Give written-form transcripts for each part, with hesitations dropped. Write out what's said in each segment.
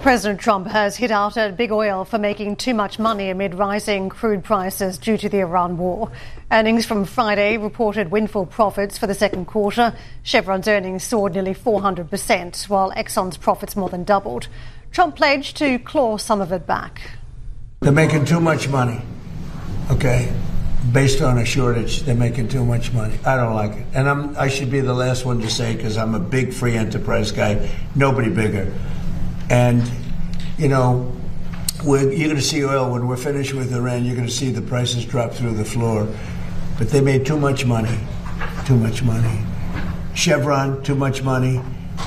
President Trump has hit out at big oil for making too much money amid rising crude prices due to the Iran war. Earnings from Friday reported windfall profits for the second quarter. Chevron's earnings soared nearly 400%, while Exxon's profits more than doubled. Trump pledged to claw some of it back. They're making too much money, okay? Based on a shortage, they're making too much money. I don't like it. And I should be the last one to say, because I'm a big free enterprise guy, nobody bigger. And, you know, you're going to see oil, when we're finished with Iran, you're going to see the prices drop through the floor. But they made too much money. Too much money. Chevron, too much money.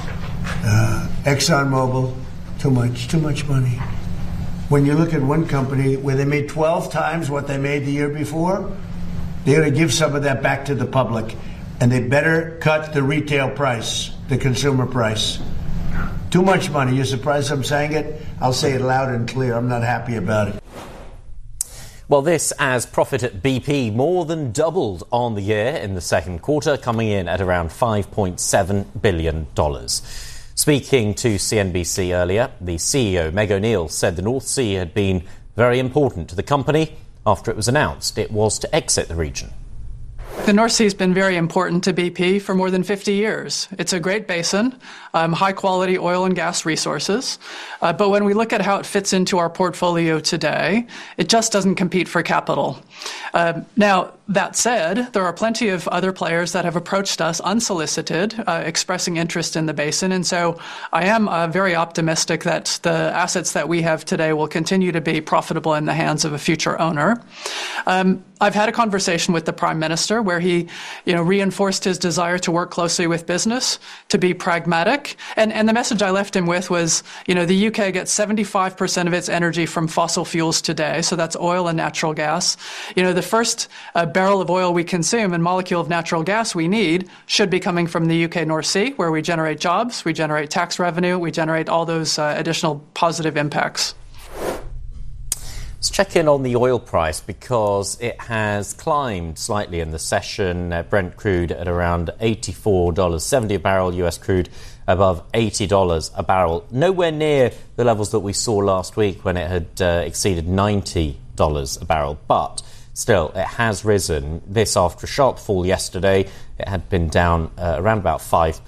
ExxonMobil, too much money. When you look at one company where they made 12 times what they made the year before, they're going to give some of that back to the public. And they better cut the retail price, the consumer price. Too much money. You're surprised I'm saying it? I'll say it loud and clear. I'm not happy about it. Well, this as profit at BP more than doubled on the year in the second quarter, coming in at around $5.7 billion. Speaking to CNBC earlier, the CEO, Meg O'Neill, said the North Sea had been very important to the company after it was announced it was to exit the region. The North Sea has been very important to BP for more than 50 years. It's a great basin, high-quality oil and gas resources. But when we look at how it fits into our portfolio today, it just doesn't compete for capital. Now, that said, there are plenty of other players that have approached us unsolicited, expressing interest in the basin. And so I am very optimistic that the assets that we have today will continue to be profitable in the hands of a future owner. I've had a conversation with the Prime Minister where he, reinforced his desire to work closely with business, to be pragmatic. And the message I left him with was, the UK gets 75% of its energy from fossil fuels today. So that's oil and natural gas. The first barrel of oil we consume and molecule of natural gas we need should be coming from the UK North Sea, where we generate jobs, we generate tax revenue, we generate all those additional positive impacts. Let's check in on the oil price because it has climbed slightly in the session. Brent crude at around $84.70 a barrel, US crude above $80 a barrel. Nowhere near the levels that we saw last week when it had exceeded $90 a barrel. But still, it has risen. This after a sharp fall yesterday. It had been down around about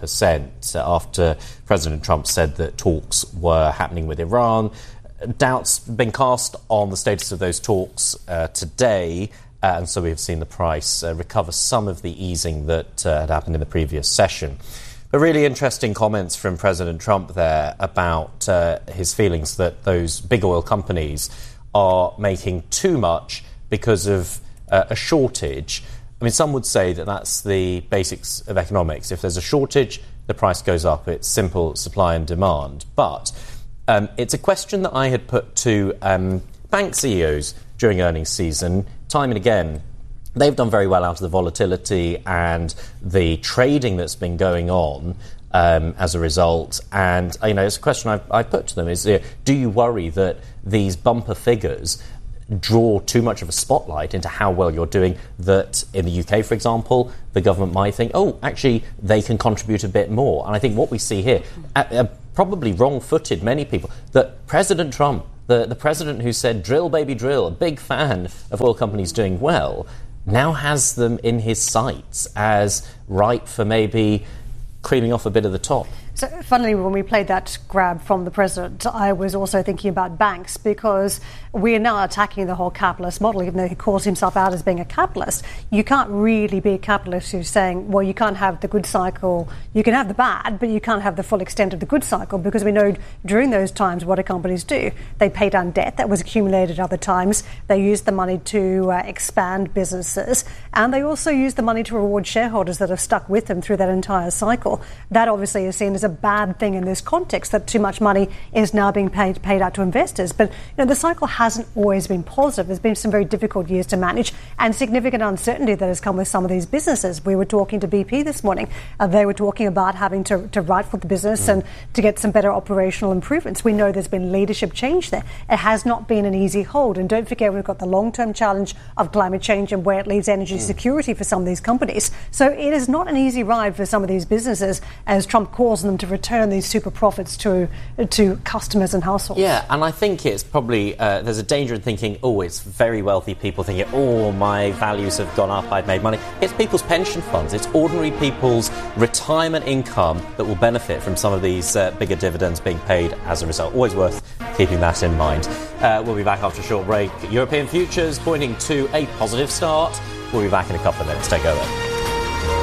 5% after President Trump said that talks were happening with Iran. Doubts been cast on the status of those talks today, and so we've seen the price recover some of the easing that had happened in the previous session. But really interesting comments from President Trump there about his feelings that those big oil companies are making too much because of a shortage. I mean, some would say that that's the basics of economics. If there's a shortage, the price goes up. It's simple supply and demand. But it's a question that I had put to bank CEOs during earnings season, time and again. They've done very well out of the volatility and the trading that's been going on as a result. And, it's a question I put to them is, do you worry that these bumper figures draw too much of a spotlight into how well you're doing, that in the UK, for example, the government might think, actually, they can contribute a bit more. And I think what we see here, probably wrong-footed, many people, that President Trump, the president who said, drill, baby, drill, a big fan of oil companies doing well, now has them in his sights as ripe for maybe creaming off a bit of the top. So, funnily, when we played that grab from the president, I was also thinking about banks, because we are now attacking the whole capitalist model, even though he calls himself out as being a capitalist. You can't really be a capitalist who's saying, well, you can't have the good cycle, you can have the bad, but you can't have the full extent of the good cycle, because we know during those times what do companies do? They pay down debt that was accumulated other times, they use the money to expand businesses, and they also use the money to reward shareholders that have stuck with them through that entire cycle. That obviously is seen as a bad thing in this context, that too much money is now being paid out to investors. But the cycle hasn't always been positive. There's been some very difficult years to manage and significant uncertainty that has come with some of these businesses. We were talking to BP this morning. They were talking about having to write for the business and to get some better operational improvements. We know there's been leadership change there. It has not been an easy hold. And don't forget, we've got the long-term challenge of climate change and where it leaves energy security for some of these companies. So it is not an easy ride for some of these businesses, as Trump calls them them to return these super profits to customers and households. Yeah, and I think it's probably, there's a danger in thinking, oh, it's very wealthy people thinking, oh, my values have gone up, I've made money. It's people's pension funds, it's ordinary people's retirement income that will benefit from some of these bigger dividends being paid as a result. Always worth keeping that in mind. We'll be back after a short break. European futures pointing to a positive start. We'll be back in a couple of minutes. Take over.